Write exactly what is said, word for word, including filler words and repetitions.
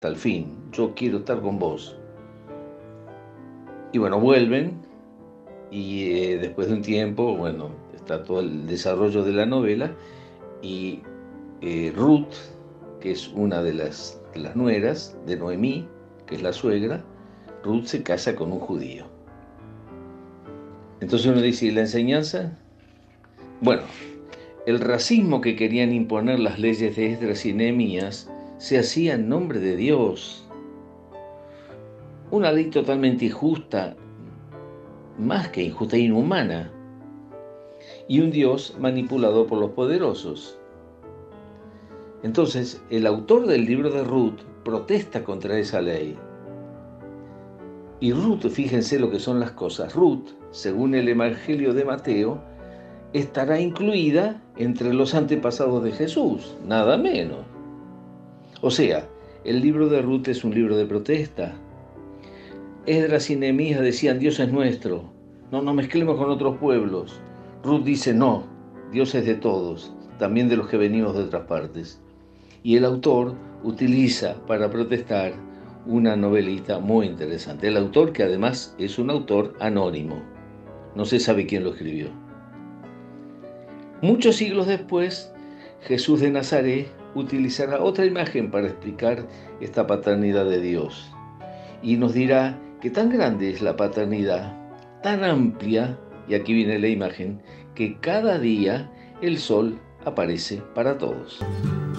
hasta el fin, yo quiero estar con vos. Y bueno, vuelven y eh, después de un tiempo, bueno, está todo el desarrollo de la novela y eh, Ruth, que es una de las, de las nueras de Noemí, que es la suegra, Ruth se casa con un judío. Entonces uno dice, ¿y la enseñanza? Bueno, el racismo que querían imponer las leyes de Esdras y Nehemías se hacía en nombre de Dios. Una ley totalmente injusta, más que injusta, inhumana. Y un Dios manipulado por los poderosos. Entonces, el autor del libro de Ruth protesta contra esa ley. Y Ruth, fíjense lo que son las cosas, Ruth, según el Evangelio de Mateo, estará incluida entre los antepasados de Jesús, nada menos. O sea, el libro de Ruth es un libro de protesta. Esdras y Nehemías decían, Dios es nuestro, no nos mezclemos con otros pueblos. Ruth dice, no, Dios es de todos, también de los que venimos de otras partes. Y el autor utiliza para protestar una novelita muy interesante. El autor, que además es un autor anónimo, no se sabe quién lo escribió. Muchos siglos después, Jesús de Nazaret utilizará otra imagen para explicar esta paternidad de Dios. Y nos dirá que tan grande es la paternidad, tan amplia, y aquí viene la imagen, que cada día el sol aparece para todos.